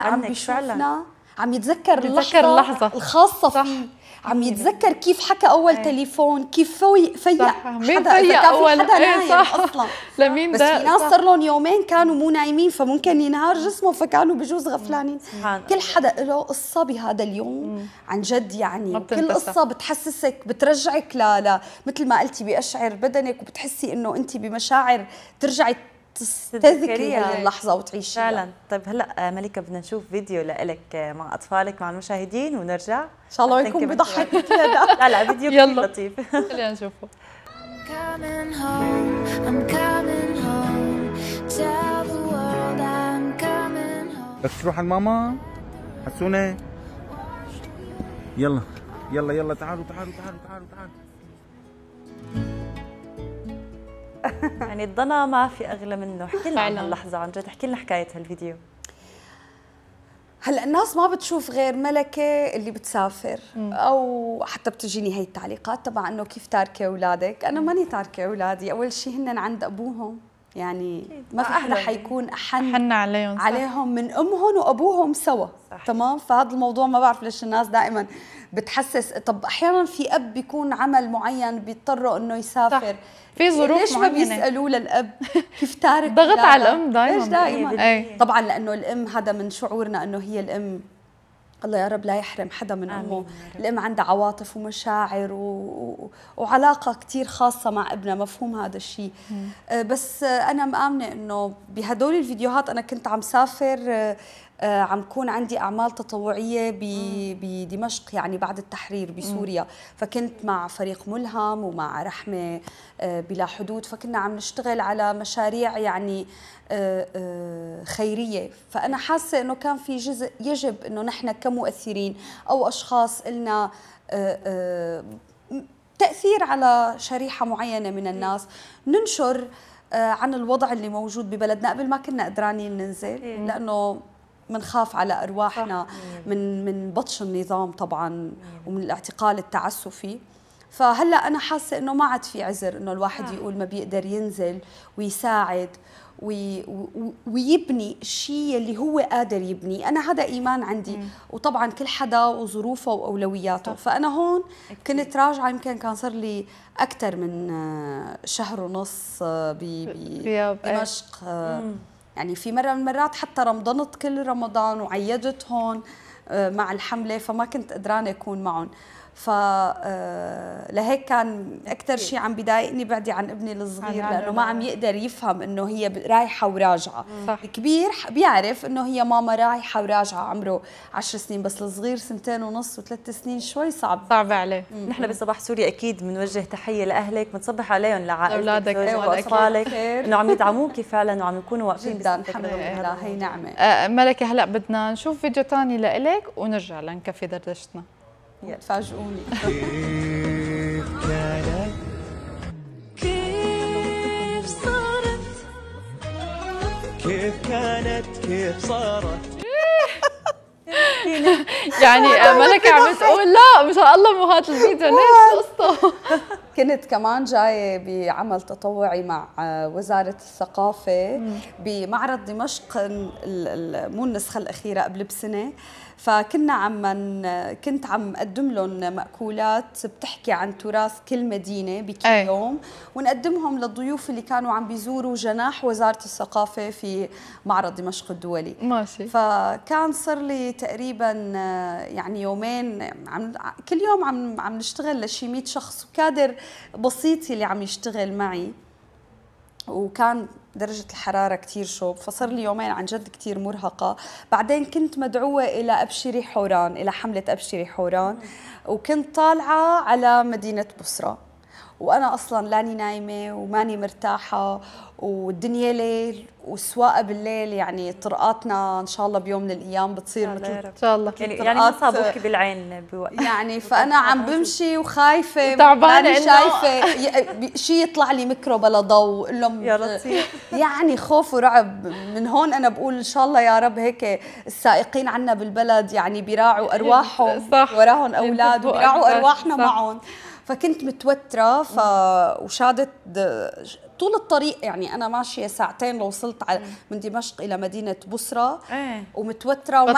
عم بيشوفنا، عم يتذكر اللحظة الخاصة فيه، عم يتذكر كيف حكى أول تليفون، كيف فيق حدا، إذا كان في حدا نايم أصلا. لمين بس في ناس صار لهم يومين كانوا مو نايمين، فممكن ينهار جسمه فكانوا بجوز غفلانين. كل حدا له قصة بهذا اليوم عن جد، يعني كل قصة بتحسسك، بترجعك مثل ما قلتي بأشعر بدنك، وبتحسي إنه أنت بمشاعر ترجعي تذكري هي اللحظة وتعيشيها فعلا. طيب هلا ملكة بدنا نشوف فيديو لإلك مع أطفالك مع المشاهدين ونرجع. إن شاء الله يكون بضحك. لا فيديو كثير لطيف. خلينا نشوفه. بدك تروح على ماما؟ حسونة يلا يلا يلا تعالوا تعالوا تعالوا تعالوا تعالوا. يعني الضنا ما في اغلى منه. احكي لنا عن هاللحظه عن جد، احكي لنا حكايه هالفيديو. هلا الناس ما بتشوف غير ملكة اللي بتسافر او حتى بتجيني هي التعليقات تبع انه كيف تاركه اولادك. انا ماني تاركه اولادي، اول شيء هن عند ابوهم، يعني ما في حدا حيكون احن عليهم من امهم وابوهم سوا. تمام. فهذا الموضوع ما بعرف ليش الناس دائما بتحسس. طب احيانا في اب بيكون عمل معين بيضطروا انه يسافر، في ظروف ليش ما بيسالوا للاب كيف تارك؟ ضغط على الام دائما. ليش دائما؟ طبعا لانه الام هذا من شعورنا انه هي الام، الله يا رب لا يحرم حدا من امه. الام عندها عواطف ومشاعر وعلاقه كثير خاصه مع ابنها، مفهوم هذا الشيء. بس انا مآمنه انه بهدول الفيديوهات انا كنت عم سافر، عم كون عندي أعمال تطوعية بدمشق، يعني بعد التحرير بسوريا. فكنت مع فريق ملهم ومع رحمة بلا حدود، فكنا عم نشتغل على مشاريع يعني خيرية. فأنا حاسة أنه كان في جزء يجب أنه نحن كمؤثرين أو أشخاص إلنا تأثير على شريحة معينة من الناس ننشر عن الوضع اللي موجود ببلدنا. قبل ما كنا قدرانين ننزل لأنه منخاف على أرواحنا من بطش النظام طبعا ومن الاعتقال التعسفي. فهلا أنا حاسة إنه ما عاد في عذر إنه الواحد يقول ما بيقدر ينزل ويساعد ويبني الشيء اللي هو قادر يبني. أنا هذا إيمان عندي. وطبعا كل حدا وظروفه وأولوياته. فأنا هون كنت راجعة، يمكن كان صار لي أكثر من شهر ونص بدمشق. يعني في مرة من المرات حتى رمضنت كل رمضان وعيدت هون مع الحملة، فما كنت قدرانة أكون معهم. فلهيك كان أكثر شيء عم بضايقني بعدي عن ابني الصغير، لأنه ما عم يقدر يفهم إنه هي رايحة وراجعة. الكبير بيعرف إنه هي ماما رايحة وراجعة، عمره 10 سنين، بس الصغير 2.5 و3 سنين شوي صعب عليه. نحن بصباح سوري أكيد بنوجه تحية لأهلك، بنصبح عليهم لعائلتك وأطفالك، إنه عم يدعموكي فعلا وعم يكونوا واقفين جدا. الحمد لله، هي نعمة. ملكة هلا بدنا نشوف فيديو ثاني لإلك ونرجع لنكفي دردشتنا. تفاجئوني. كيف صارت كيف كانت كيف صارت. يعني ملكة عم تقول لا ما شاء الله مو هذا الفيديو، ليش قصته؟ كنت كمان جاية بعمل تطوعي مع وزارة الثقافة بمعرض دمشق، مو النسخة الأخيرة، قبل بسنة. فكنا كنت عم أقدم لهم مأكولات بتحكي عن تراث كل مدينة بكل يوم، ونقدمهم للضيوف اللي كانوا عم بيزوروا جناح وزارة الثقافة في معرض دمشق الدولي. ماشي. فكان صار لي تقريبا يعني يومين كل يوم عم نشتغل لشي 100 شخص، وكادر بسيط اللي عم يشتغل معي، وكان درجة الحرارة كتير شوب. فصار لي يومين عن جد كتير مرهقة. بعدين كنت مدعوة إلى أبشري حوران، إلى حملة أبشري حوران، وكنت طالعة على مدينة بصرة، وأنا أصلاً لاني نايمة وماني مرتاحة، والدنيا ليل والسواقة بالليل. يعني طرقاتنا إن شاء الله بيوم من الأيام بتصير مثل إن شاء الله يعني ما صابوكي بالعين بوقت يعني. فأنا عم بمشي وخايفة تعبانة، شايفة شيء يطلع لي ميكرو بلا ضوء، قول لهم يا لطيف. يعني خوف ورعب. من هون أنا بقول إن شاء الله يا رب هيك السائقين عنا بالبلد يعني بيراعوا أرواحهم، وراهم أولاد وبيراعوا أرواحنا معهم. فكنت متوترة وشادت طول الطريق. يعني أنا ماشية ساعتين لو وصلت من دمشق إلى مدينة بصرة ومتوترة